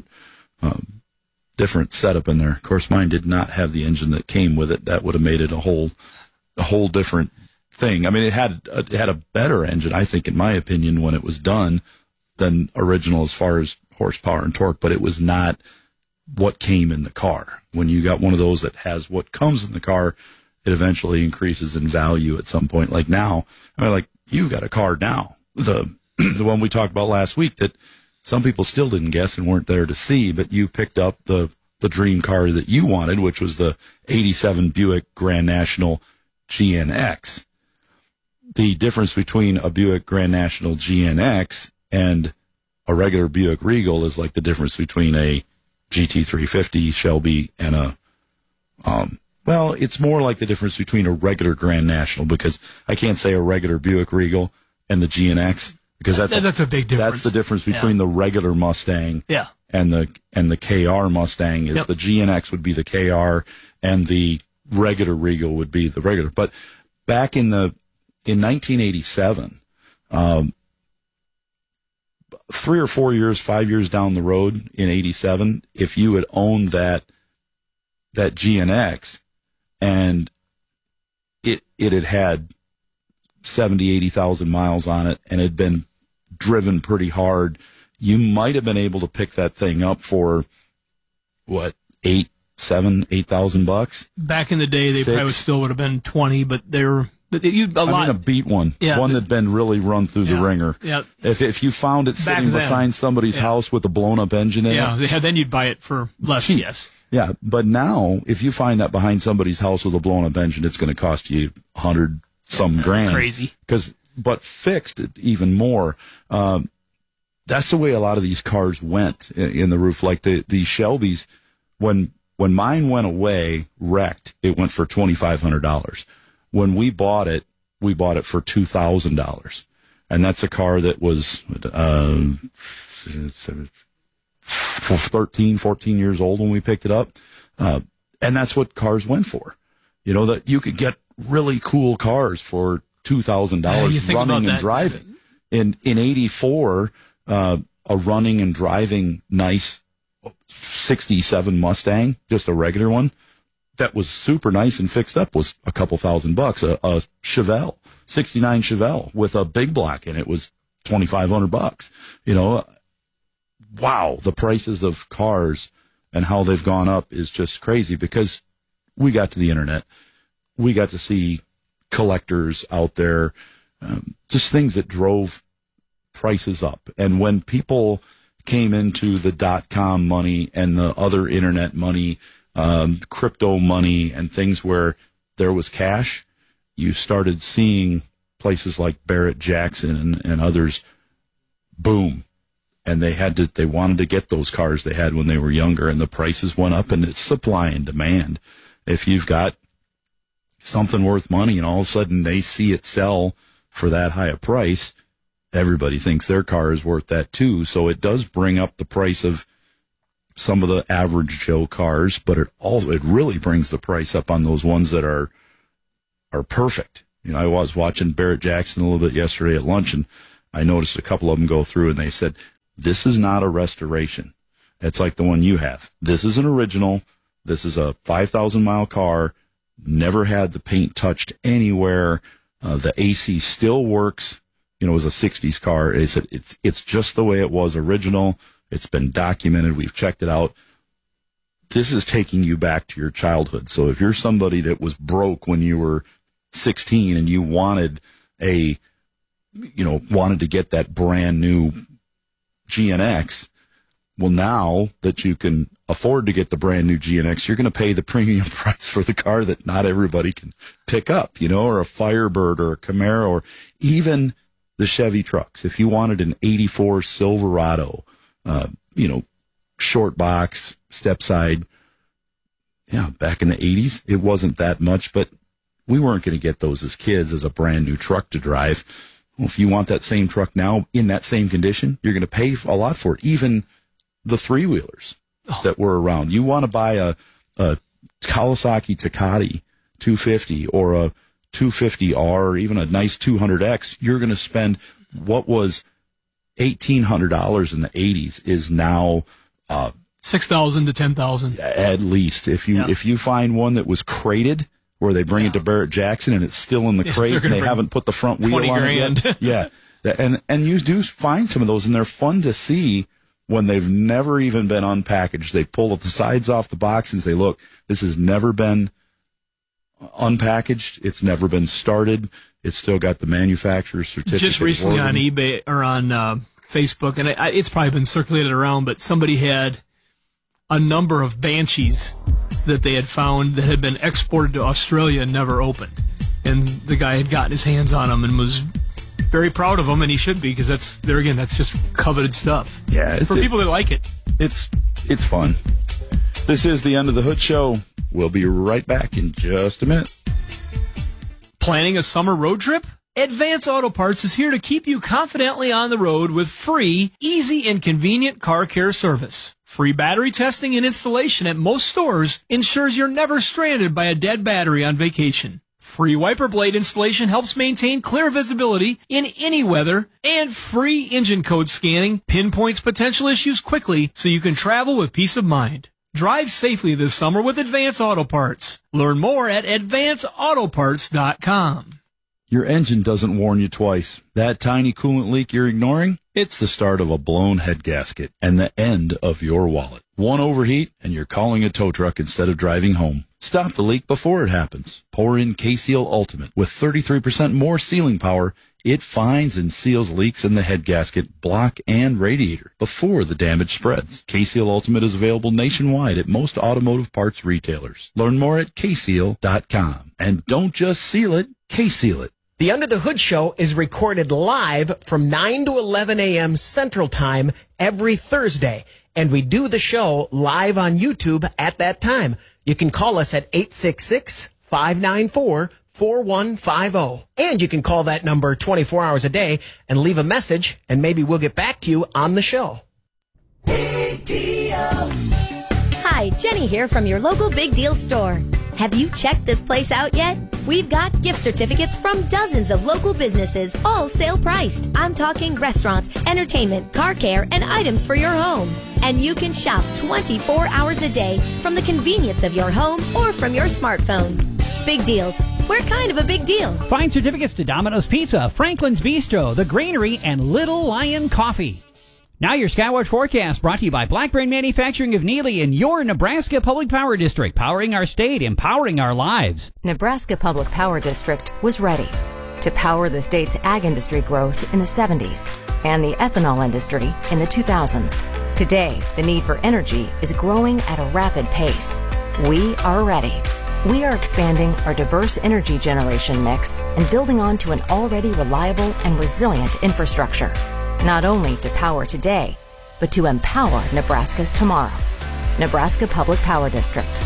setup in there. Of course, mine did not have the engine that came with it. That would have made it a whole different thing. I mean, it had a better engine, I think, in my opinion, when it was done than original as far as horsepower and torque, but it was not what came in the car. When you got one of those that has what comes in the car, it eventually increases in value at some point. Like now, you've got a car now, the one we talked about last week that some people still didn't guess and weren't there to see, but you picked up the dream car that you wanted, which was the 87 Buick Grand National GNX. The difference between a Buick Grand National GNX and a regular Buick Regal is like the difference between a GT350 Shelby and it's more like the difference between a regular Grand National, because I can't say a regular Buick Regal and the GNX, because that's a big difference. That's the difference between the regular Mustang and the KR Mustang is the GNX would be the KR and the regular Regal would be the regular. But back in 1987, 3 or 4 years, 5 years down the road in 87, if you had owned that GNX and it had 70, 80,000 miles on it and had been driven pretty hard, you might have been able to pick that thing up for $8,000. Back in the day, they probably still would have been 20, but they were a beat one, one that'd been really run through the ringer. Yeah. If you found it sitting behind somebody's house with a blown up engine in it, then you'd buy it for less. Cheap. Yes. Yeah, but now if you find that behind somebody's house with a blown up engine, it's going to cost you $100 some grand. Crazy. But fixed even more. That's the way a lot of these cars went in the roof. Like the Shelbys, when mine went away, wrecked, it went for $2,500. When we bought it for $2,000. And that's a car that was 13, 14 years old when we picked it up. And that's what cars went for. That you could get really cool cars for $2,000 running and driving. In 84, a running and driving nice 67 Mustang, just a regular one, that was super nice and fixed up was a couple $1,000. A Chevelle, 69 Chevelle with a big block in it was $2,500. Wow, the prices of cars and how they've gone up is just crazy, because we got to the internet. We got to see collectors out there, just things that drove prices up. And when people came into the .com money and the other internet money, crypto money and things where there was cash, you started seeing places like Barrett Jackson and others boom. and they wanted to get those cars they had when they were younger, and the prices went up, and it's supply and demand. If you've got something worth money and all of a sudden they see it sell for that high a price, everybody thinks their car is worth that too. So it does bring up the price of some of the average Joe cars, but it really brings the price up on those ones that are perfect. You know, I was watching Barrett-Jackson a little bit yesterday at lunch, and I noticed a couple of them go through, and they said, this is not a restoration. It's like the one you have. This is an original. This is a 5,000-mile car, never had the paint touched anywhere. The AC still works. You know, it was a 60s car. They said it's just the way it was original. It's been documented. We've checked it out. This is taking you back to your childhood. So if you're somebody that was broke when you were 16 and you wanted to get that brand new GNX, well, now that you can afford to get the brand new GNX, you're going to pay the premium price for the car that not everybody can pick up, you know, or a Firebird or a Camaro or even the Chevy trucks. If you wanted an 84 Silverado, short box, step side. Yeah, back in the 80s, it wasn't that much, but we weren't going to get those as kids as a brand new truck to drive. Well, if you want that same truck now in that same condition, you're going to pay a lot for it. Even the three-wheelers that were around. You want to buy a Kawasaki Takati 250 or a 250R or even a nice 200X, you're going to spend what was $1,800 in the 80s is now $6,000 to $10,000 at least. If you find one that was crated, where they bring it to Barrett-Jackson and it's still in the crate and they haven't put the front wheel on it yet. Yeah, and you do find some of those, and they're fun to see when they've never even been unpackaged. They pull the sides off the box and say, "Look, this has never been unpackaged. It's never been started. It's still got the manufacturer's certificate." Just recently on eBay or on Facebook, and it's probably been circulated around, but somebody had a number of Banshees that they had found that had been exported to Australia and never opened. And the guy had gotten his hands on them and was very proud of them, and he should be, because that's just coveted stuff. Yeah, for people that like it. It's fun. This is the End of the Hood Show. We'll be right back in just a minute. Planning a summer road trip? Advance Auto Parts is here to keep you confidently on the road with free, easy, and convenient car care service. Free battery testing and installation at most stores ensures you're never stranded by a dead battery on vacation. Free wiper blade installation helps maintain clear visibility in any weather, and free engine code scanning pinpoints potential issues quickly so you can travel with peace of mind. Drive safely this summer with Advance Auto Parts. Learn more at advanceautoparts.com. Your engine doesn't warn you twice. That tiny coolant leak you're ignoring? It's the start of a blown head gasket and the end of your wallet. One overheat and you're calling a tow truck instead of driving home. Stop the leak before it happens. Pour in K-Seal Ultimate. With 33% more sealing power, it finds and seals leaks in the head gasket, block, and radiator before the damage spreads. K-Seal Ultimate is available nationwide at most automotive parts retailers. Learn more at kseal.com. And don't just seal it, K-Seal it. The Under the Hood Show is recorded live from 9 to 11 a.m. Central Time every Thursday, and we do the show live on YouTube at that time. You can call us at 866-594-4150, and you can call that number 24 hours a day and leave a message, and maybe we'll get back to you on the show. Big deals. Hi, Jenny here from your local Big Deal store. Have you checked this place out yet? We've got gift certificates from dozens of local businesses, all sale priced. I'm talking restaurants, entertainment, car care, and items for your home. And you can shop 24 hours a day from the convenience of your home or from your smartphone. Big deals. We're kind of a big deal. Find certificates to Domino's Pizza, Franklin's Bistro, The Granary, and Little Lion Coffee. Now your Skywatch forecast brought to you by Blackburn Manufacturing of Neely in your Nebraska Public Power District, powering our state, empowering our lives. Nebraska Public Power District was ready to power the state's ag industry growth in the 70s and the ethanol industry in the 2000s. Today, the need for energy is growing at a rapid pace. We are ready. We are expanding our diverse energy generation mix and building on to an already reliable and resilient infrastructure. Not only to power today, but to empower Nebraska's tomorrow. Nebraska Public Power District.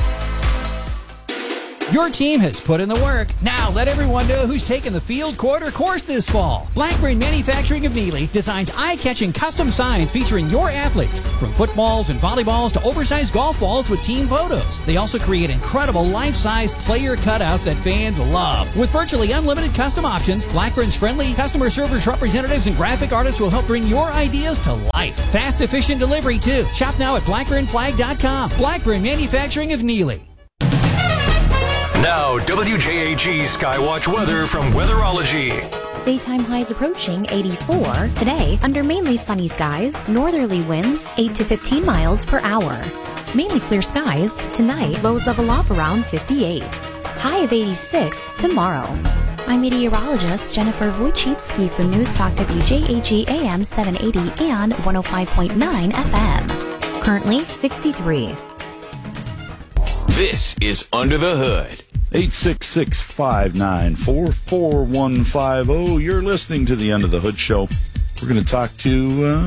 Your team has put in the work. Now let everyone know who's taking the field quarter course this fall. Blackburn Manufacturing of Neely designs eye-catching custom signs featuring your athletes, from footballs and volleyballs to oversized golf balls with team photos. They also create incredible life-sized player cutouts that fans love. With virtually unlimited custom options, Blackburn's friendly customer service representatives and graphic artists will help bring your ideas to life. Fast, efficient delivery, too. Shop now at blackburnflag.com. Blackburn Manufacturing of Neely. Now, WJAG Skywatch weather from Weatherology. Daytime highs approaching 84. Today, under mainly sunny skies, northerly winds 8 to 15 miles per hour. Mainly clear skies. Tonight, lows level off around 58. High of 86 tomorrow. I'm meteorologist Jennifer Wojcicki from News Talk WJAG AM 780 and 105.9 FM. Currently 63. This is Under the Hood. 866-594-4150. You're listening to the Under the Hood Show. We're going to talk to,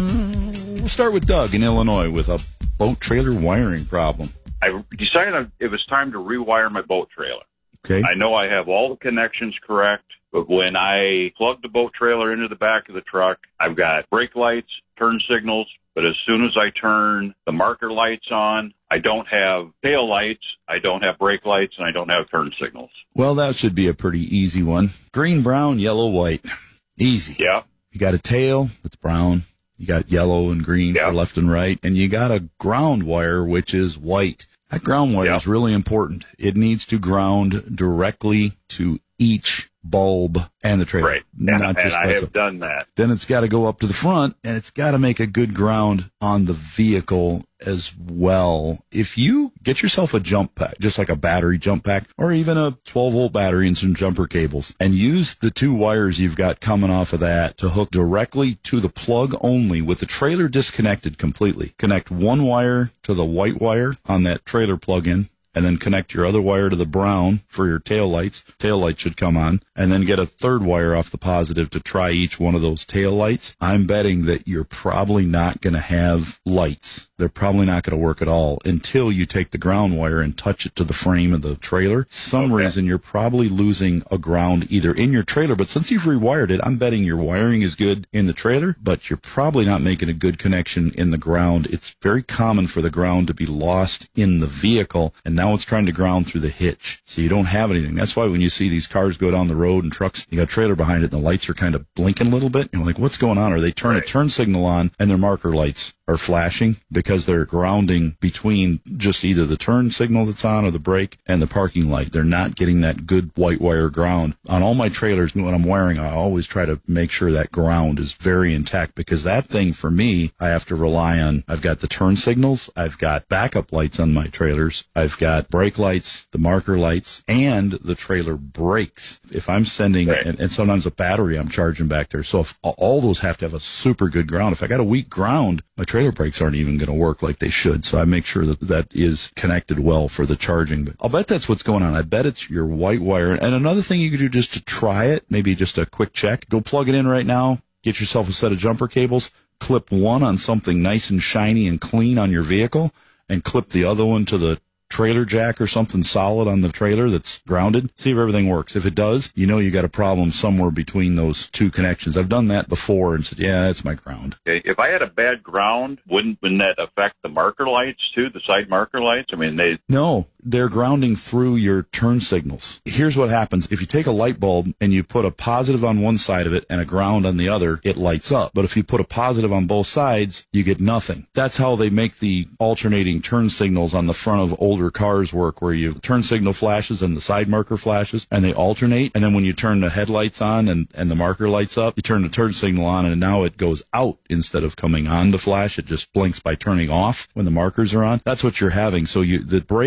we'll start with Doug in Illinois with a boat trailer wiring problem. I decided it was time to rewire my boat trailer. Okay. I know I have all the connections correct, but when I plug the boat trailer into the back of the truck, I've got brake lights, turn signals, but as soon as I turn the marker lights on, I don't have tail lights, I don't have brake lights, and I don't have turn signals. Well, that should be a pretty easy one. Green, brown, yellow, white. Easy. Yeah. You got a tail that's brown. You got yellow and green for left and right. And you got a ground wire, which is white. That ground wire is really important. It needs to ground directly to each bulb and the trailer. Right. And I have done that. Then it's got to go up to the front, and it's got to make a good ground on the vehicle as well. If you get yourself a jump pack, just like a battery jump pack, or even a 12-volt battery and some jumper cables, and use the two wires you've got coming off of that to hook directly to the plug only with the trailer disconnected completely. Connect one wire to the white wire on that trailer plug-in, and then connect your other wire to the brown for your tail lights. Tail light should come on. And then get a third wire off the positive to try each one of those tail lights. I'm betting that you're probably not going to have lights. They're probably not going to work at all until you take the ground wire and touch it to the frame of the trailer. Some reason you're probably losing a ground either in your trailer, but since you've rewired it, I'm betting your wiring is good in the trailer, but you're probably not making a good connection in the ground. It's very common for the ground to be lost in the vehicle, and now it's trying to ground through the hitch, so you don't have anything. That's why when you see these cars go down the road and trucks, you got a trailer behind it and the lights are kind of blinking a little bit. You're like, what's going on? Or they turn a turn signal on and their marker lights are flashing because they're grounding between just either the turn signal that's on or the brake and the parking light. They're not getting that good white wire ground. On all my trailers, when I'm wiring, I always try to make sure that ground is very intact, because that thing for me, I have to rely on. I've got the turn signals, I've got backup lights on my trailers, I've got brake lights, the marker lights, and the trailer brakes. If I'm sending, and sometimes a battery I'm charging back there. So if all those have to have a super good ground. If I got a weak ground, my trailer brakes aren't even going to work like they should. So I make sure that that is connected well for the charging. But I'll bet that's what's going on. I bet it's your white wire. And another thing you could do just to try it, maybe just a quick check, go plug it in right now, get yourself a set of jumper cables, clip one on something nice and shiny and clean on your vehicle, and clip the other one to the trailer jack or something solid on the trailer that's grounded. See if everything works. If it does, you know you got a problem somewhere between those two connections. I've done that before and said, yeah, that's my ground. Okay. If I had a bad ground, wouldn't that affect the marker lights too, the side marker lights? I mean, No, they're grounding through your turn signals. Here's what happens. If you take a light bulb and you put a positive on one side of it and a ground on the other, it lights up. But if you put a positive on both sides, you get nothing. That's how they make the alternating turn signals on the front of older cars work, where you turn signal flashes and the side marker flashes, and they alternate. And then when you turn the headlights on and the marker lights up, you turn the turn signal on, and now it goes out instead of coming on to flash. It just blinks by turning off when the markers are on. That's what you're having. So the brake light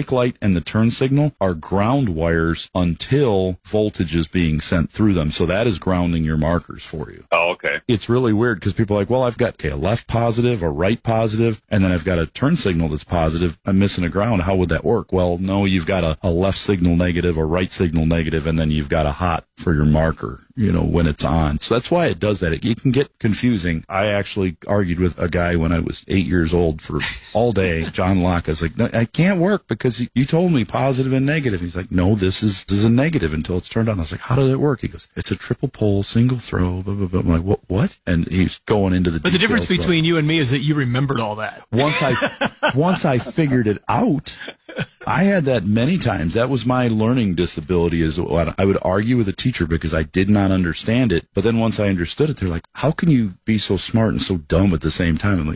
and the turn signal are ground wires until voltage is being sent through them. So that is grounding your markers for you. Oh, okay. It's really weird because people are like, well, I've got a left positive, a right positive, and then I've got a turn signal that's positive. I'm missing a ground. How would that work? Well, no, you've got a left signal negative, a right signal negative, and then you've got a hot for your marker, when it's on. So that's why it does that. It can get confusing. I actually argued with a guy when I was 8 years old for all day, John Locke. I was like, no, I can't work because you told me positive and negative. He's like, no, this is a negative until it's turned on. I was like, how does it work? He goes, it's a triple pole, single throw, blah, blah, blah. I'm like, what? And he's going into the But the difference between you and me is that you remembered all that. Once I figured it out, I had that many times. That was my learning disability, is what I would argue with a teacher because I did not understand it. But then once I understood it, they're like, how can you be so smart and so dumb at the same time? I'm like,